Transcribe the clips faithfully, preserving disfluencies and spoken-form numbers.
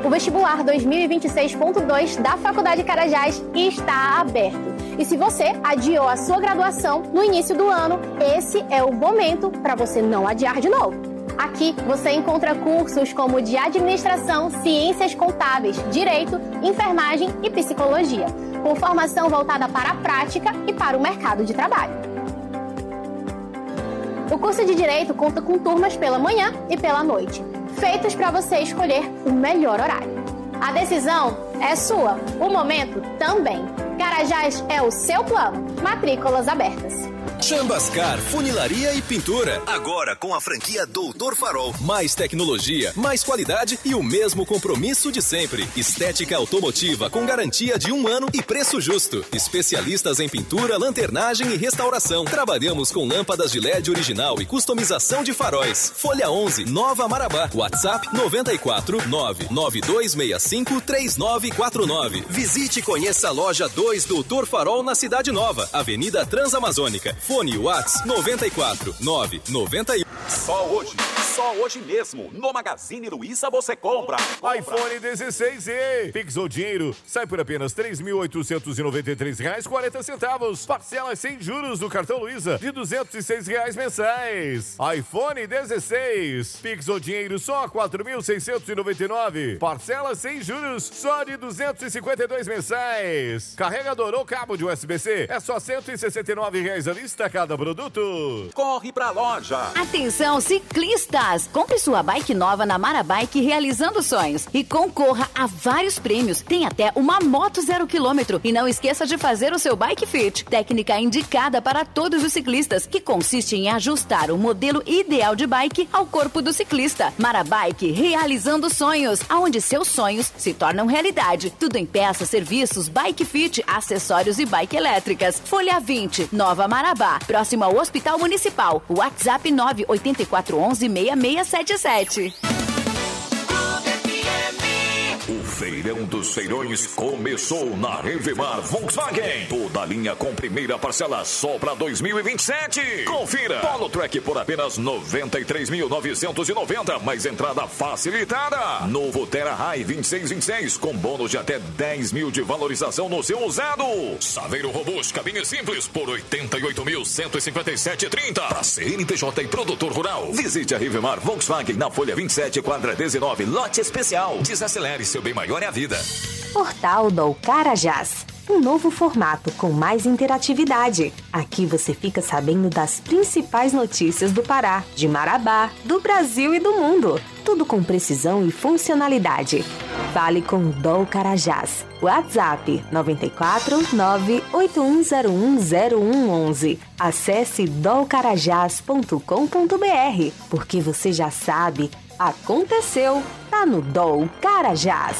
O vestibular dois mil e vinte e seis ponto dois da Faculdade Carajás está aberto. E se você adiou a sua graduação no início do ano, esse é o momento para você não adiar de novo. Aqui você encontra cursos como de administração, ciências contábeis, direito, enfermagem e psicologia, com formação voltada para a prática e para o mercado de trabalho. O curso de Direito conta com turmas pela manhã e pela noite, feitos para você escolher o melhor horário. A decisão é sua, o momento também. Carajás é o seu plano. Matrículas abertas. Chambascar, funilaria e pintura. Agora com a franquia Doutor Farol. Mais tecnologia, mais qualidade e o mesmo compromisso de sempre. Estética automotiva com garantia de um ano e preço justo. Especialistas em pintura, lanternagem e restauração. Trabalhamos com lâmpadas de L E D original e customização de faróis. Folha onze, Nova Marabá. WhatsApp nove quatro nove nove dois seis cinco três nove quatro nove. Visite e conheça a loja dois Doutor Farol na Cidade Nova, Avenida Transamazônica. Fone Whats nove quatro nove nove um. Só hoje, só hoje mesmo, no Magazine Luiza você compra. compra. iPhone dezesseis e Pix ou dinheiro sai por apenas três mil oitocentos e noventa e três reais e quarenta centavos. Parcelas sem juros do cartão Luiza de duzentos e seis reais mensais. iPhone dezesseis, Pix ou dinheiro só quatro mil seiscentos e noventa e nove. Parcelas sem juros só de duzentos e cinquenta e dois mensais. Carregador ou cabo de U S B C é só cento e sessenta e nove reais a lista cada produto. Corre pra loja. Atenção, ciclistas! Compre sua bike nova na Marabike realizando sonhos e concorra a vários prêmios. Tem até uma moto zero quilômetro. E não esqueça de fazer o seu Bike Fit, técnica indicada para todos os ciclistas, que consiste em ajustar o modelo ideal de bike ao corpo do ciclista. Marabike realizando sonhos, aonde seus sonhos se tornam realidade. Tudo em peças, serviços, Bike Fit, acessórios e bike elétricas. Folha vinte, Nova Marabá, próximo ao Hospital Municipal. WhatsApp nove oito quatro um um seis seis sete sete. O Feirão dos Feirões começou na Revemar Volkswagen. Toda a linha com primeira parcela só para dois mil e vinte e sete. Confira. Polo Track por apenas noventa e três mil novecentos e noventa, mais entrada facilitada. Novo Terra High vinte e seis vinte e seis com bônus de até dez mil de valorização no seu usado. Saveiro Robust cabine simples por oitenta e oito mil cento e cinquenta e sete e trinta. Para C N P J e produtor rural. Visite a Revemar Volkswagen na Folha vinte e sete, quadra dezenove, lote especial. Desacelere, seu bem maior é a vida. Portal do Carajás. Um novo formato com mais interatividade. Aqui você fica sabendo das principais notícias do Pará, de Marabá, do Brasil e do mundo. Tudo com precisão e funcionalidade. Fale com o D O Carajás. WhatsApp nove quatro nove oito um zero um zero um um um. Acesse dolcarajás ponto com ponto b r, porque você já sabe, aconteceu, tá no D O Carajás.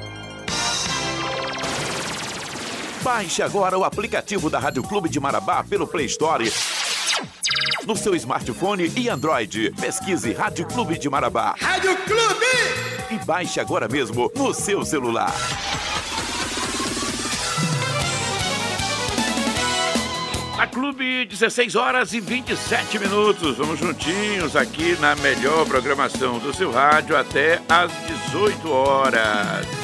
Baixe agora o aplicativo da Rádio Clube de Marabá pelo Play Store, no seu smartphone e Android. Pesquise Rádio Clube de Marabá. Rádio Clube! E baixe agora mesmo no seu celular. A Clube, dezesseis horas e vinte e sete minutos. Vamos juntinhos aqui na melhor programação do seu rádio até às dezoito horas.